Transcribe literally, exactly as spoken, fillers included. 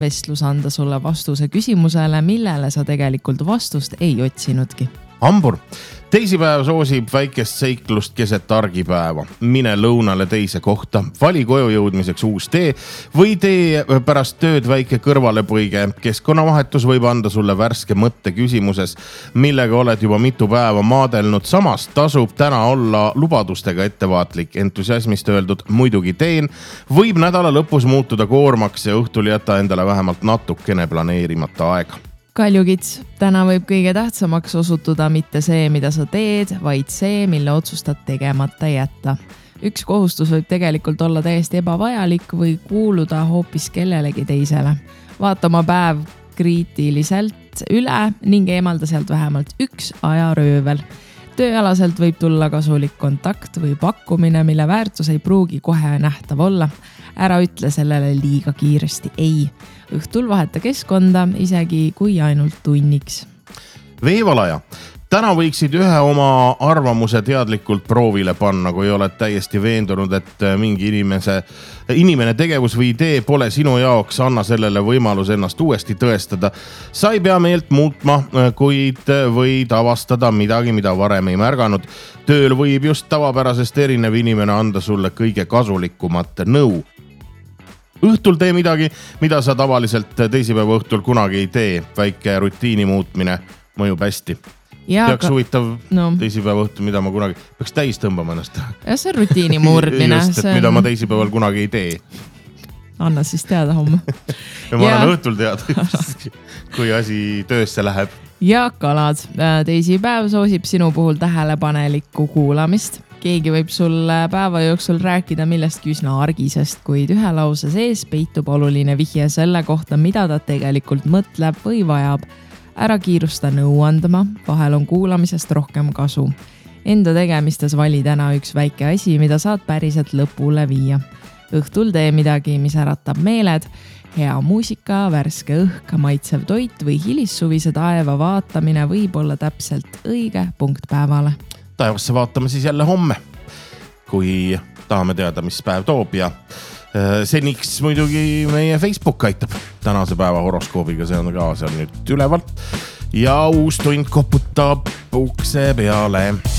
vestlus anda sulle vastuse küsimusele, millele sa tegelikult vastust ei otsinudki. Hambur, teisipäev soosib väikest seiklust keset argipäeva. Mine lõunale teise kohta, vali koju jõudmiseks uus tee või tee pärast tööd väike kõrvalepõige. Keskkonnavahetus võib anda sulle värske mõtte küsimuses, millega oled juba mitu päeva maadelnud. Samas tasub täna olla lubadustega ettevaatlik, entusiasmist öeldud muidugi teen. Võib nädala lõpus muutuda koormaks ja õhtul jätta endale vähemalt natukene planeerimata aega. Kaljukits, täna võib kõige tähtsamaks osutuda mitte see, mida sa teed, vaid see, mille otsustad tegemata jätta. Üks kohustus võib tegelikult olla täiesti ebavajalik või kuuluda hoopis kellelegi teisele. Vaata oma päev kriitiliselt üle ning eemalda sealt vähemalt üks ajaröövel. Tööalaselt võib tulla kasulik kontakt või pakkumine, mille väärtus ei pruugi kohe nähtav olla. Ära ütle sellele liiga kiiresti ei. Õhtul vaheta keskkonda, isegi kui ainult tunniks. Veevalaja. Täna võiksid ühe oma arvamuse teadlikult proovile panna, kui oled täiesti veendunud, et mingi inimese, inimene tegevus või idee pole sinu jaoks, anna sellele võimalus ennast uuesti tõestada. Sa ei pea meelt muutma, kuid võid avastada midagi, mida varem ei märganud. Tööl võib just tavapärasest erinev inimene anda sulle kõige kasulikumat nõu. Õhtul tee midagi, mida sa tavaliselt teisipäeva õhtul kunagi ei tee. Väike rutiini muutmine mõjub hästi. Ja, peaks ka, huvitav no. teisipäeva õhtul, mida ma kunagi peaks täis tõmbama ennast. Ja see on rutiini murdmine. Just, et on... mida ma teisipäeval kunagi ei tee. Anna siis teada homme. ja ma ja... annan õhtul teada, kui asi töösse läheb. Ja kalad, teisipäev soosib sinu puhul tähelepanelikku kuulamist. Keegi võib sulle päeva jooksul rääkida millestki üsna argisest, kuid ühe lause sees peitub oluline vihje selle kohta, mida ta tegelikult mõtleb või vajab. Ära kiirusta nõu andma, vahel on kuulamisest rohkem kasu. Enda tegemistes vali täna üks väike asi, mida saad päriselt lõpule viia. Õhtul tee midagi, mis äratab meeled, hea muusika, värske õhk, maitsev toit või hilissuvise taeva vaatamine võib olla täpselt õige punkt päevale. Taevasse vaatame siis jälle homme, kui tahame teada, mis päev toob ja seniks muidugi meie Facebook aitab tänase päeva horoskoobiga, see on ka seal nüüd ülevalt ja uus tund koputab ukse peale.